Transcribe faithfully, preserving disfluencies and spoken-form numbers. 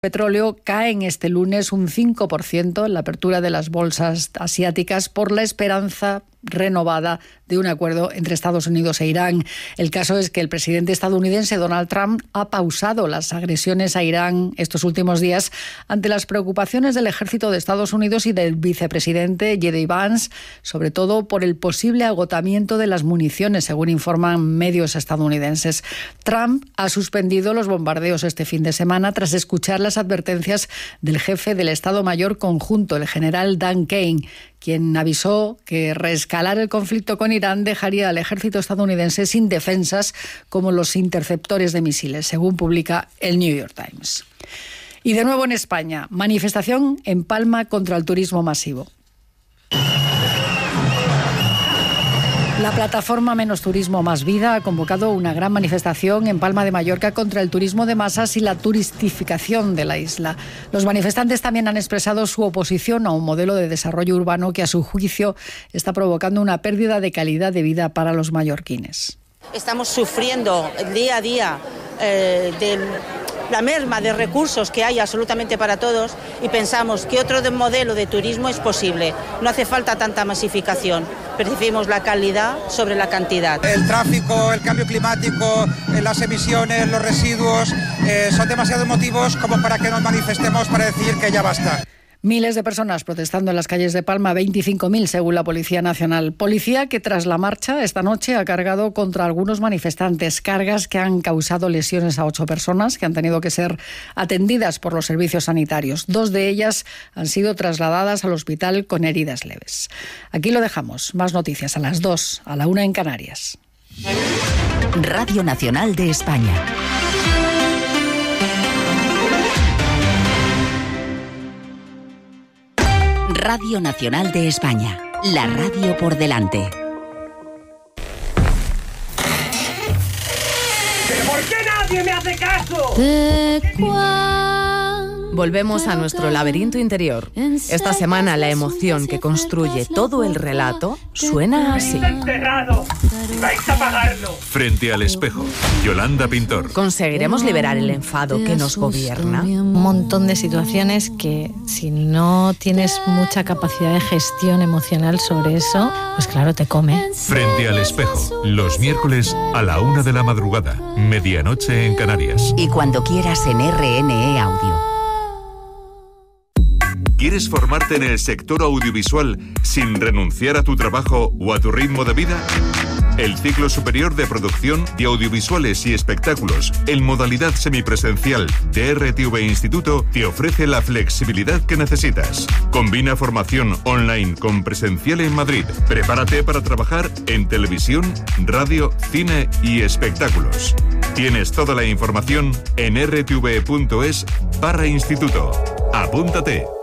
Petróleo caen este lunes un cinco por ciento en la apertura de las bolsas asiáticas por la esperanza renovada de un acuerdo entre Estados Unidos e Irán. El caso es que el presidente estadounidense Donald Trump ha pausado las agresiones a Irán estos últimos días ante las preocupaciones del ejército de Estados Unidos y del vicepresidente J D Vance, sobre todo por el posible agotamiento de las municiones, según informan medios estadounidenses. Trump ha suspendido los bombardeos este fin de semana tras escuchar las advertencias del jefe del Estado Mayor Conjunto, el general Dan Kane, quien avisó que reescalar el conflicto con Irán dejaría al ejército estadounidense sin defensas como los interceptores de misiles, según publica el New York Times. Y de nuevo en España, manifestación en Palma contra el turismo masivo. La plataforma Menos Turismo Más Vida ha convocado una gran manifestación en Palma de Mallorca contra el turismo de masas y la turistificación de la isla. Los manifestantes también han expresado su oposición a un modelo de desarrollo urbano que, a su juicio, está provocando una pérdida de calidad de vida para los mallorquines. Estamos sufriendo día a día eh, de la merma de recursos que hay absolutamente para todos y pensamos que otro de modelo de turismo es posible. No hace falta tanta masificación. Preferimos la calidad sobre la cantidad. El tráfico, el cambio climático, las emisiones, los residuos, eh, son demasiados motivos como para que nos manifestemos para decir que ya basta. Miles de personas protestando en las calles de Palma, veinticinco mil según la Policía Nacional. Policía que tras la marcha esta noche ha cargado contra algunos manifestantes, cargas que han causado lesiones a ocho personas que han tenido que ser atendidas por los servicios sanitarios. Dos de ellas han sido trasladadas al hospital con heridas leves. Aquí lo dejamos. Más noticias a las dos, a la una en Canarias. Radio Nacional de España. Radio Nacional de España, la radio por delante. ¿Pero por qué nadie me hace caso? Volvemos a nuestro laberinto interior. Esta semana la emoción que construye todo el relato suena así. ¡Está enterrado! ¡Vais a pagarlo! Frente al espejo, Yolanda Pintor. ¿Conseguiremos liberar el enfado que nos gobierna? Un montón de situaciones que, si no tienes mucha capacidad de gestión emocional sobre eso, pues claro, te come. Frente al espejo, los miércoles a la una de la madrugada, medianoche en Canarias. Y cuando quieras en R N E Audio. ¿Quieres formarte en el sector audiovisual sin renunciar a tu trabajo o a tu ritmo de vida? El ciclo superior de producción de audiovisuales y espectáculos en modalidad semipresencial de R T V Instituto te ofrece la flexibilidad que necesitas. Combina formación online con presencial en Madrid. Prepárate para trabajar en televisión, radio, cine y espectáculos. Tienes toda la información en r t v punto es barra instituto. Apúntate.